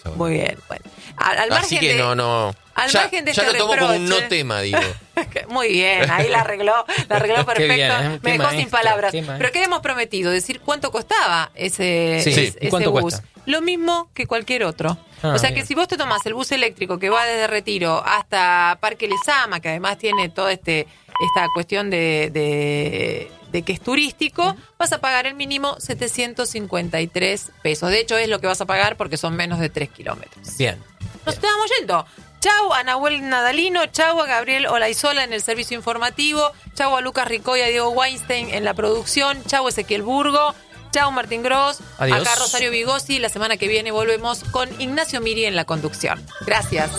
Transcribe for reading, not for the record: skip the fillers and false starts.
Muy bien, bueno. Al Así margen que de, no. Al Ya margen de lo este tomo como un reproche. no tema, digo. Muy bien, ahí la arregló perfecto. bien, Me dejó sin palabras. qué maestro. Pero ¿qué hemos prometido? Decir cuánto costaba ese, Sí, ese ¿y cuánto bus. cuesta? Lo mismo que cualquier otro. Ah, o sea bien. que si vos te tomás el bus eléctrico que va desde Retiro hasta Parque Lezama, que además tiene toda esta cuestión de que es turístico, vas a pagar el mínimo 753 pesos. De hecho, es lo que vas a pagar porque son menos de 3 kilómetros. Bien. Nos estamos yendo. Chau a Nahuel Nadalino, chau a Gabriel Olaizola en el servicio informativo, chau a Lucas Ricoy y a Diego Weinstein en la producción, chau a Ezequiel Burgo, chau Martín Gross, Adiós. acá Rosario Vigosi. La semana que viene volvemos con Ignacio Miri en la conducción. Gracias.